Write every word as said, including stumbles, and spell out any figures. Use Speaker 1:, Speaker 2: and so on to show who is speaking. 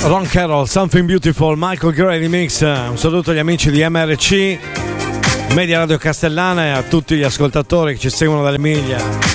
Speaker 1: Ron Carroll, Something Beautiful, Michael Gray Remix. Un saluto agli amici di M R C, Media Radio Castellana, e a tutti gli ascoltatori che ci seguono dall'Emilia.